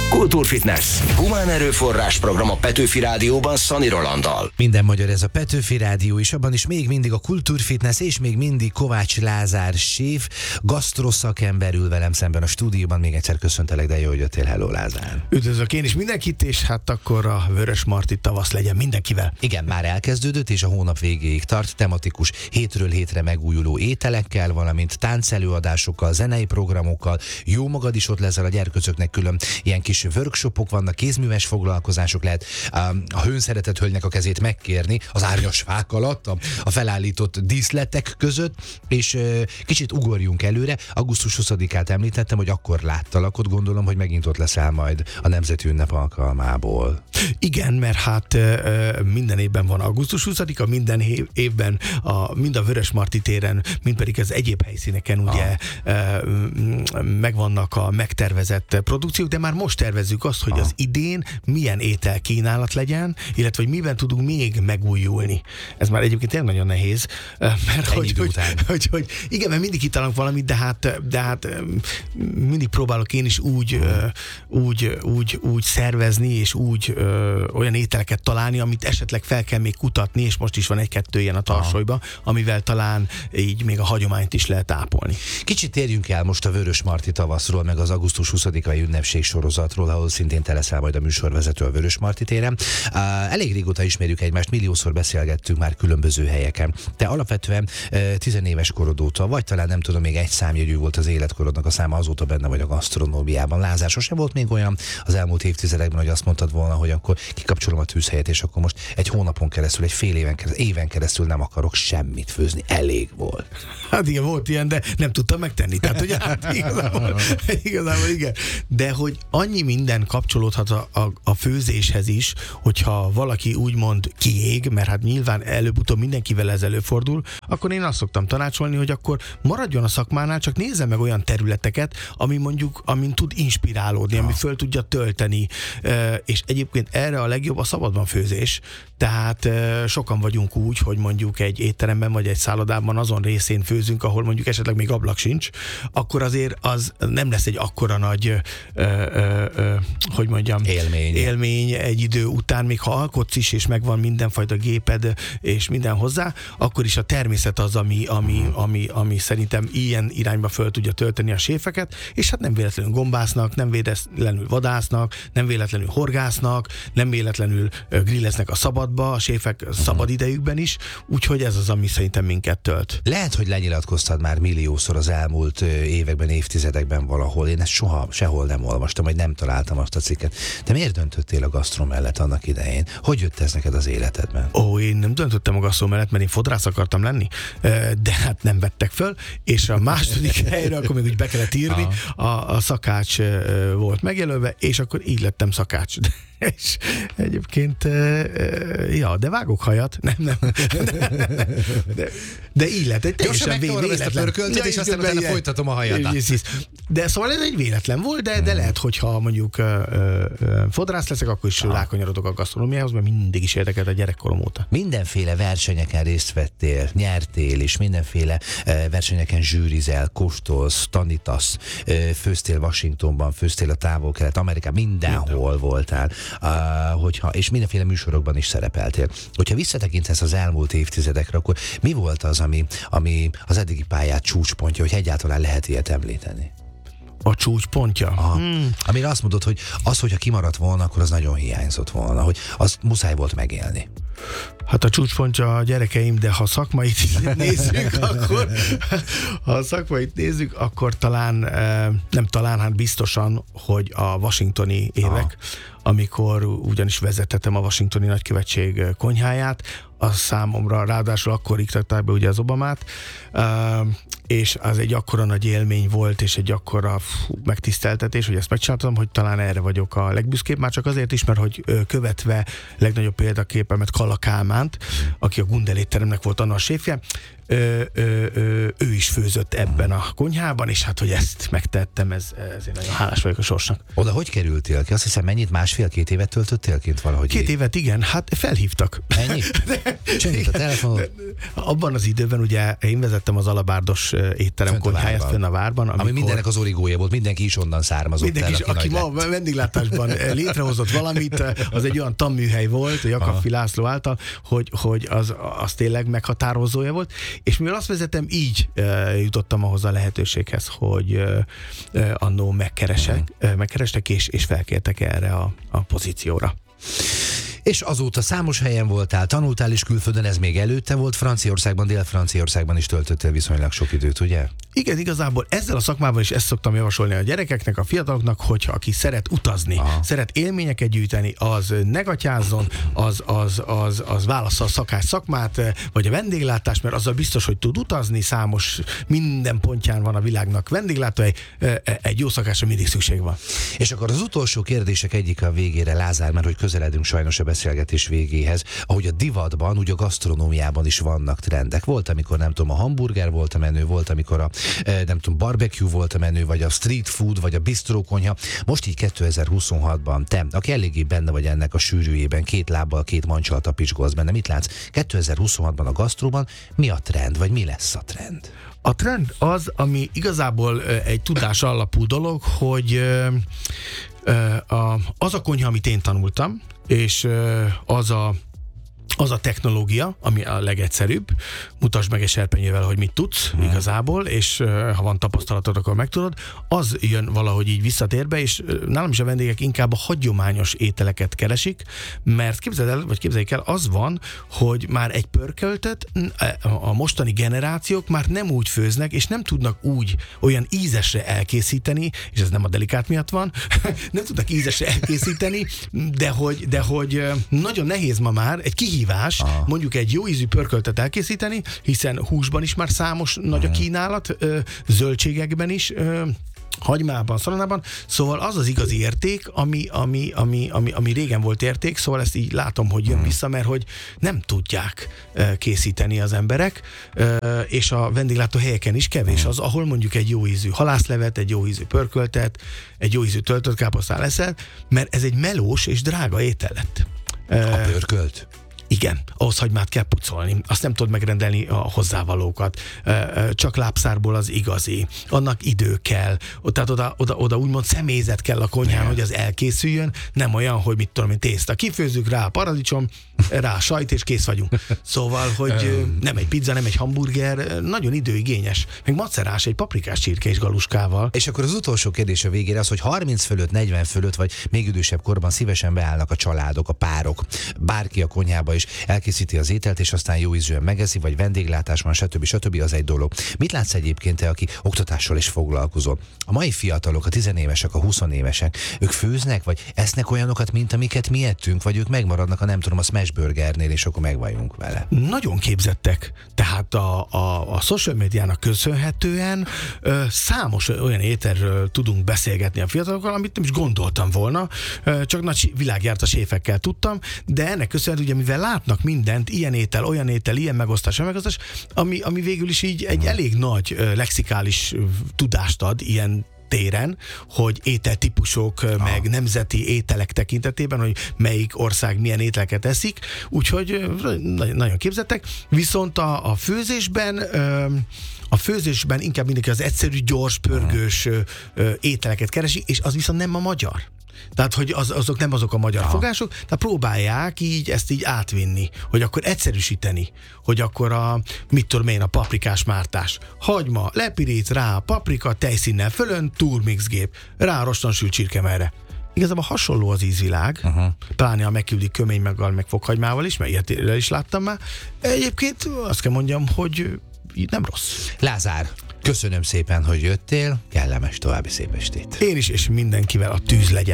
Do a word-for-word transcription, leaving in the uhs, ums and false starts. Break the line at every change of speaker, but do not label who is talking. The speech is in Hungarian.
Kultúrfitness. Humán erőforrás program a Petőfi Rádióban Szani Rolanddal.
Minden magyar, ez a Petőfi Rádió, és abban is még mindig a Kultúrfitness, és még mindig Kovács Lázár séf, gasztroszakember ül velem szemben a stúdióban. Még egyszer köszöntelek, de jó, hogy jöttél. Hello, Lázár.
Üdvözlök én is mindenkit, és hát akkor a Vörösmarty tavasz legyen mindenkivel.
Igen, már elkezdődött, és a hónap végéig tart, tematikus, hétről hétre megújuló ételekkel, valamint táncelőadásokkal, zenei programokkal. Jó magad is ott leszel, a gyerkőcöknek külön ilyen kis workshopok vannak, kézműves foglalkozások, lehet a hőnszeretett hölgynek a kezét megkérni az árnyas fák alatt, a, a felállított díszletek között, és uh, kicsit ugorjunk előre. augusztus huszadikát említettem, hogy akkor láttalak, ott gondolom, hogy megint ott leszel majd a Nemzeti Ünnep alkalmából.
Igen, mert hát uh, minden évben van augusztus huszadika, minden évben a, mind a Vörösmarty téren, mind pedig az egyéb helyszíneken ugye uh, megvannak a megtervezett produkciók, de már most tervezzük azt, hogy Aha. az idén milyen ételkínálat legyen, illetve hogy miben tudunk még megújulni. Ez már egyébként tényleg nagyon nehéz, mert hogy, hogy, hogy, hogy igen, mert mindig kitalálunk valamit, de hát, de hát mindig próbálok én is úgy, úgy, úgy, úgy szervezni, és úgy olyan ételeket találni, amit esetleg fel kell még kutatni, és most is van egy-kettő ilyen a tarsolyban, amivel talán így még a hagyományt is lehet ápolni.
Kicsit térjünk el most a Vörösmarty tavaszról, meg az augusztus huszadikai ünnepség sorozatról, ahol szintén te leszel majd a műsorvezető a Vörösmarty téren. Uh, elég régóta ismerjük egymást, milliószor beszélgettünk már különböző helyeken. Te alapvetően uh, tizenéves korod óta, vagy talán nem tudom, még egy számjegyű volt az életkorodnak a száma, azóta benne vagy a gasztronómiában. Lázár, sosem volt még olyan az elmúlt évtizedekben, hogy azt mondtad volna, hogy akkor kikapcsolom a tűzhelyet, és akkor most egy hónapon keresztül, egy fél éven keresztül, éven keresztül nem akarok semmit főzni. Elég volt.
Hát igen, volt ilyen, de nem tudtam megtenni. Tehát ugye, hát igazából, igazából igen. De hogy annyi minden kapcsolódhat a, a, a főzéshez is, hogyha valaki úgymond kiég, mert hát nyilván előbb-utóbb mindenkivel ez előfordul, akkor én azt szoktam tanácsolni, hogy akkor maradjon a szakmánál, csak nézze meg olyan területeket, ami mondjuk, amin tud inspirálódni, ja. ami föl tudja tölteni, és egyébként erre a legjobb a szabadban főzés. Tehát sokan vagyunk úgy, hogy mondjuk egy étteremben vagy egy szállodában azon részén főzünk, ahol mondjuk esetleg még ablak sincs, akkor azért az nem lesz egy akkora nagy ö, ö, ö, hogy mondjam,
élmény.
élmény egy idő után, még ha alkotsz is, és megvan mindenfajta géped, és minden hozzá, akkor is a természet az, ami, ami, ami, ami szerintem ilyen irányba föl tudja tölteni a séfeket, és hát nem véletlenül gombásznak, nem véletlenül vadásznak, nem véletlenül horgásznak, nem véletlenül grilleznek a szabadba, a séfek szabad idejükben is, úgyhogy ez az, ami szerintem minket tölt.
Lehet, hogy lenyilatkoztad már milliószor az elmúlt években, évtizedekben valahol. Én ezt soha, sehol nem olvastam, vagy nem találtam azt a cikket. De miért döntöttél a gasztró mellett annak idején? Hogy jött ez neked az életedben?
Ó, én nem döntöttem a gasztró mellett, mert én fodrász akartam lenni, de hát nem vettek föl, és a második helyre akkor még úgy be kellett írni, a, a szakács volt megjelölve, és akkor így lettem szakács. És egyébként, ja, de vágok hajat. Nem, nem. De, de így lett. Egy
teljesen véletlen. Ezt a pörköltet, és aztán utána folytatom a hajat.
De szóval ez egy véletlen volt, de, de lehet, hogyha mondjuk uh, uh, fodrász leszek, akkor is rákanyarodok a gasztronómiához, mert mindig is érdekelt a gyerekkorom óta.
Mindenféle versenyeken részt vettél, nyertél, és mindenféle uh, versenyeken zsűrizel, kóstolsz, tanítasz, uh, főztél Washingtonban, főztél a távol-kelet, Amerikában, mindenhol Minden. voltál. Uh, hogyha, és mindenféle műsorokban is szerepeltél. Hogyha visszatekintesz az elmúlt évtizedekre, akkor mi volt az, ami, ami az eddigi pályát csúcspontja, hogy egyáltalán lehet ilyet említeni?
A csúcspontja?
Hmm. Amire azt mondod, hogy az, hogyha kimaradt volna, akkor az nagyon hiányzott volna, hogy az muszáj volt megélni.
Hát a csúcspontja a gyerekeim, de ha szakmait nézzük, akkor ha a szakmait nézzük, akkor talán, nem talán, hát biztosan, hogy a washingtoni évek, Aha. amikor ugyanis vezetettem a washingtoni nagykövetség konyháját, az számomra, ráadásul akkor iktatták be ugye az Obamát, és az egy akkora nagy élmény volt, és egy akkora fú, megtiszteltetés, hogy ezt megcsináltam, hogy talán erre vagyok a legbüszkébb, már csak azért is, mert hogy követve legnagyobb példaképemet, Kalla Kálmánt, aki a Gundel étteremnek volt annak a séfje, ö, ö, ö, ő is főzött ebben a konyhában, és hát, hogy ezt megtettem, ez, ezért nagyon hálás vagyok a sorsnak.
Oda hogy kerültél ki? Azt hiszem, mennyit másfél-két évet töltöttél kint valahogy?
Két
így?
évet, igen, hát felhívtak.
Ennyi? Csöngött a telefonod?
Abban az időben ugye én vezettem az Alabárdos étterem
Fönt a
konyháját
várban.
fönn a várban. Amikor...
Ami mindenek az origója volt, mindenki is onnan származott.
Mindenki
el,
is, aki ma
nagy
vendéglátásban létrehozott valamit, az egy olyan tanműhely volt, Jakab László által, hogy, hogy az, az tényleg meghatározója volt, és mivel azt vezetem, így e, jutottam ahhoz a lehetőséghez, hogy e, e, annó megkeresek, e, megkerestek, és, és felkértek erre a, a pozícióra.
És azóta számos helyen voltál, tanultál is külföldön, ez még előtte volt, Franciaországban, Dél-Franciaországban is töltöttél viszonylag sok időt, ugye?
Igen, igazából ezzel a szakmában is ezt szoktam javasolni a gyerekeknek, a fiataloknak, hogyha aki szeret utazni, Aha. szeret élményeket gyűjteni, az ne gatyázzon, az, az, az, az válassza a szakás szakmát, vagy a vendéglátást, mert azzal biztos, hogy tud utazni, számos, minden pontján van a világnak vendéglátóhely, egy jó szakásra mindig szükség van.
És akkor az utolsó kérdések egyik a végére, Lázár, mert hogy közeledünk sajnos a beszélgetés végéhez, ahogy a divatban, úgy a gasztronómiában is vannak trendek. Volt, amikor nem tudom, a hamburger volt a menő, volt, amikor a nem tudom, barbecue volt a menő, vagy a street food, vagy a bistrókonyha. Most így kétezer-huszonhatban te, aki eléggé benne vagy ennek a sűrűjében, két lábbal, két mancsal tapicsgolsz benne, mit látsz? kétezer-huszonhatban a gasztróban mi a trend, vagy mi lesz a trend?
A trend az, ami igazából egy tudás alapú dolog, hogy az a konyha, amit én tanultam, és az a az a technológia, ami a legegyszerűbb, mutasd meg egy serpenyővel, hogy mit tudsz hmm. igazából, és uh, ha van tapasztalatod, akkor megtudod, az jön valahogy így visszatérbe, és uh, nálam is a vendégek inkább a hagyományos ételeket keresik, mert képzeld el, vagy képzeljék el, az van, hogy már egy pörköltet a mostani generációk már nem úgy főznek, és nem tudnak úgy olyan ízesre elkészíteni, és ez nem a delikát miatt van, nem tudnak ízesre elkészíteni, de hogy, de hogy nagyon nehéz ma már egy kihívás, Aha. mondjuk egy jó ízű pörköltet elkészíteni, hiszen húsban is már számos nagy a kínálat, zöldségekben is, hagymában, szalonnában, szóval az az igazi érték, ami, ami, ami, ami, ami régen volt érték, szóval ezt így látom, hogy jön vissza, mert hogy nem tudják készíteni az emberek, és a vendéglátó helyeken is kevés az, ahol mondjuk egy jó ízű halászlevet, egy jó ízű pörköltet, egy jó ízű töltött káposztát leszel, mert ez egy melós és drága étel lett.
A pörkölt?
Igen, ahhoz hagymát kell pucolni, azt nem tudod megrendelni a hozzávalókat, csak lábszárból az igazi, annak idő kell, tehát oda, oda, oda úgymond személyzet kell a konyhán, hogy az elkészüljön, nem olyan, hogy mit tudom én, tészta kifőzzük, rá paradicsom, rá sajt, és kész vagyunk. Szóval, hogy nem egy pizza, nem egy hamburger, nagyon időigényes, meg macerás, egy paprikás csirke és galuskával.
És akkor az utolsó kérdés a végére az, hogy harminc fölött, negyven fölött, vagy még idősebb korban szívesen beállnak a családok, a párok, bárki a konyhába is elkészíti az ételt, és aztán jó ízűen megeszi, vagy vendéglátás van, stb. stb. Az egy dolog. Mit látsz egyébként te, aki oktatással is foglalkozol? A mai fiatalok, a tizenévesek, a huszonévesek, ők főznek, vagy esznek olyanokat, mint amiket mi ettünk, vagy ők megmaradnak a nem tudom, a smash burgernél, és akkor megvaljunk vele?
Nagyon képzettek. Tehát a, a, a social médiának köszönhetően ö, számos olyan ételről tudunk beszélgetni a fiatalokkal, amit nem is gondoltam volna, ö, csak nagy világjártas séfekkel tudtam, de ennek köszönhetően, ugye, mivel látnak mindent, ilyen étel, olyan étel, ilyen megosztás, olyan megosztás, ami, ami végül is így egy elég nagy ö, lexikális ö, tudást ad ilyen téren, hogy ételtípusok, ah. meg nemzeti ételek tekintetében, hogy melyik ország milyen ételeket eszik, úgyhogy nagyon képzettek. Viszont a, a főzésben a főzésben inkább mindenki az egyszerű, gyors, pörgős ételeket keresi, és az viszont nem a magyar. Tehát, hogy az, azok nem azok a magyar Aha. fogások, tehát próbálják így ezt így átvinni, hogy akkor egyszerűsíteni, hogy akkor a, mit tudom én, a paprikás mártás. Hagyma, lepirít, rá a paprika, tejszínnel fölön, turmixgép, rá a roston sült csirkemelre. Igazából hasonló az ízvilág, uh-huh. pláne ha megküldik köménymeggal, meg fokhagymával is, mert ilyet is láttam már. Egyébként azt kell mondjam, hogy nem rossz.
Lázár, köszönöm szépen, hogy jöttél, kellemes további szép estét.
Én is, és mindenkivel a tűz legyen.